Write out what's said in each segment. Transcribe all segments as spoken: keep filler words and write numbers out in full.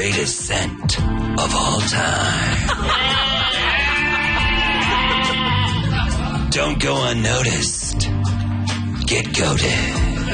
greatest scent of all time. Don't go unnoticed. Get goated.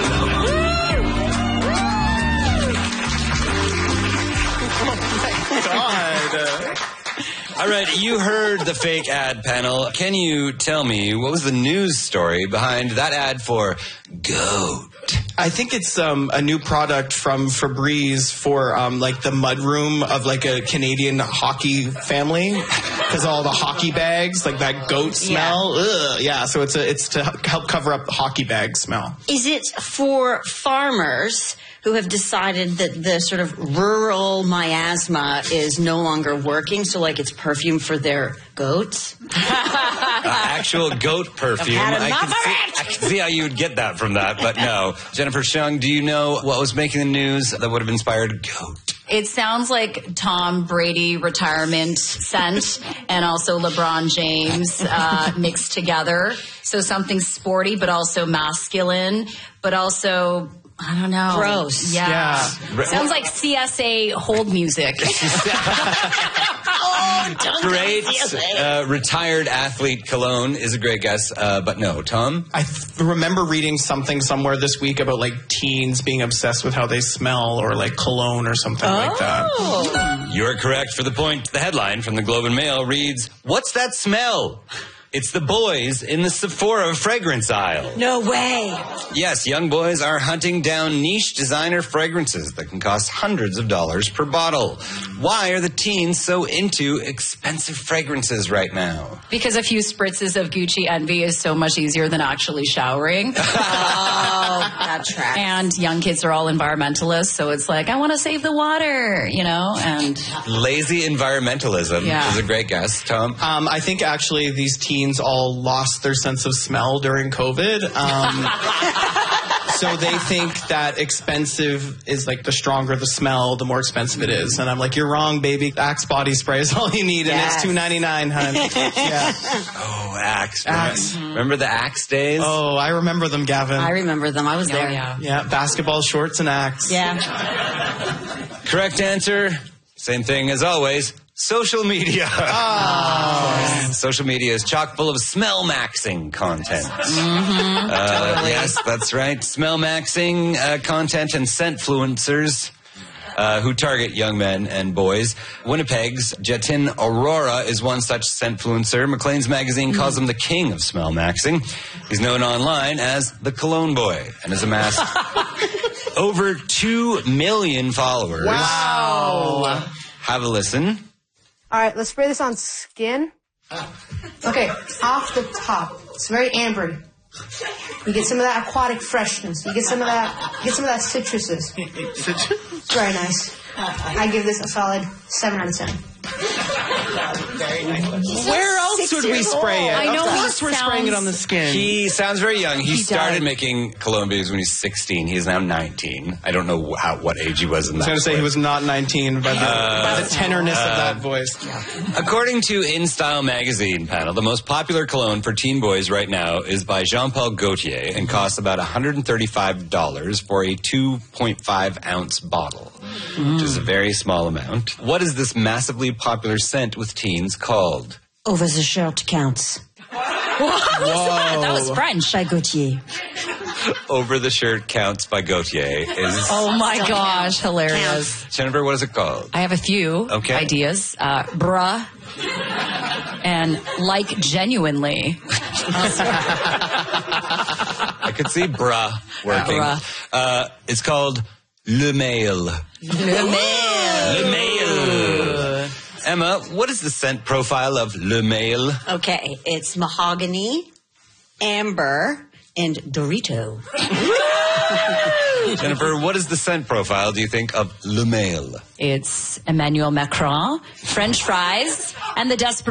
God. All right, you heard the fake ad panel. Can you tell me what was the news story behind that ad for Goat? I think it's um, a new product from Febreze for um, like the mudroom of like a Canadian hockey family, because all the hockey bags, like that goat smell. Yeah, Ugh. yeah. So it's a, it's to help cover up the hockey bag smell. Is it for farmers who have decided that the sort of rural miasma is no longer working, so like it's perfume for their goats? uh, actual goat perfume. I can, see, I can see how you would get that from that, but no. Jennifer Chung, do you know what was making the news that would have inspired Goat? It sounds like Tom Brady retirement scent and also LeBron James uh, mixed together. So something sporty, but also masculine, but also... I don't know. Gross. Yeah. yeah. Sounds like C S A hold music. oh, don't Great. Uh, retired athlete cologne is a great guess, uh, but no. Tom? I th- remember reading something somewhere this week about like teens being obsessed with how they smell, or like cologne or something oh. like that. You're correct for the point. The headline from the Globe and Mail reads, "What's that smell?" It's the boys in the Sephora fragrance aisle. No way. Yes, young boys are hunting down niche designer fragrances that can cost hundreds of dollars per bottle. Why are the teens so into expensive fragrances right now? Because a few spritzes of Gucci Envy is so much easier than actually showering. Oh, that tracks. And young kids are all environmentalists, so it's like, I want to save the water, you know? And lazy environmentalism yeah. is a great guess. Tom? Um, I think actually these teens all lost their sense of smell during COVID. Um, so they think that expensive is like the stronger the smell, the more expensive it is. And I'm like, you're wrong, baby. Axe body spray is all you need, yes. and it's two ninety-nine, hun. Yeah. Oh, Axe. Axe. Remember, remember the Axe days? Oh, I remember them, Gavin. I remember them. I was oh, there. Yeah. yeah, basketball shorts and Axe. Yeah. Correct answer. Same thing as always. Social media. Oh. Social media is chock full of smell maxing content. Mm-hmm. Uh, totally. Yes, that's right. Smell maxing uh, content and scentfluencers uh, who target young men and boys. Winnipeg's Jatin Aurora is one such scentfluencer. Maclean's magazine calls him the king of smell maxing. He's known online as the Cologne Boy and has amassed over two million followers. Wow. Have a listen. All right, let's spray this on skin. Okay, off the top. It's very ambery. You get some of that aquatic freshness. You get some of that. You get some of that citruses. Very nice. I give this a solid seven out of ten. Very nice. Where else would we spray it? I know of he course we're spraying it on the skin. He sounds very young. He, He started does. making cologne babies when he's sixteen. He is now nineteen. I don't know how, what age he was in that. I was going to say he was not nineteen by the, Uh, by the tenorness uh, of that voice. According to InStyle magazine panel, the most popular cologne for teen boys right now is by Jean-Paul Gaultier and costs about one hundred thirty-five dollars for a two point five ounce bottle, mm. which is a very small amount. What is this massively popular scent with teens called? Over the shirt counts. what was that? That was French. By Gautier. Over the Shirt Counts by Gaultier is... Oh my gosh, hilarious. Jennifer, what is it called? I have a few okay. ideas. Uh, bruh. And like genuinely. I could see bruh working. Bruh. Uh, it's called Le Mail. Le Mail. Le Mail. Emma, what is the scent profile of Le Mail? Okay, it's mahogany, amber, and Dorito. Jennifer, what is the scent profile, do you think, of Le Mail? It's Emmanuel Macron, French fries, and the desperate